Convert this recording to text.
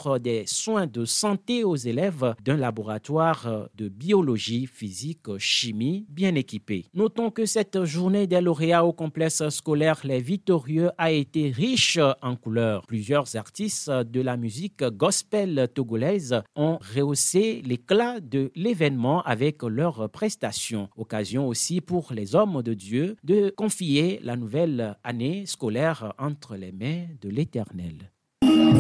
offre des soins de santé aux élèves d'un laboratoire de biologie, physique, chimie bien équipé. Notons que cette journée des lauréats au complexe scolaire Les Victorieux a été riche en couleurs. Plusieurs artistes de la musique gospel togolaise ont rehaussé l'éclat de l'événement avec leurs prestations. Occasion aussi pour les hommes de Dieu de confier la nouvelle année scolaire entre les mains de l'Éternel.